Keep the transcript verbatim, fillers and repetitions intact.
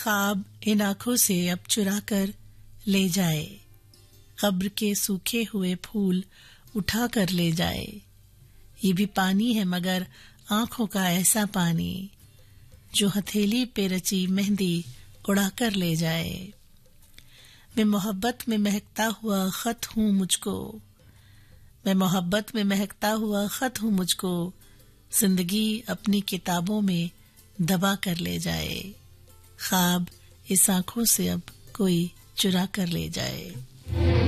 ख्वाब इन आँखों से अब चुरा कर ले जाए, कब्र के सूखे हुए फूल उठा कर ले जाए। ये भी पानी है मगर आँखों का ऐसा पानी, जो हथेली पे रची मेहंदी उड़ा कर ले जाए। मैं मोहब्बत में महकता हुआ खत हूँ मुझको, मैं मोहब्बत में महकता हुआ खत हूँ मुझको, जिंदगी अपनी किताबों में दबा कर ले जाए। ख्वाब इस आँखों से अब कोई चुरा कर ले जाए।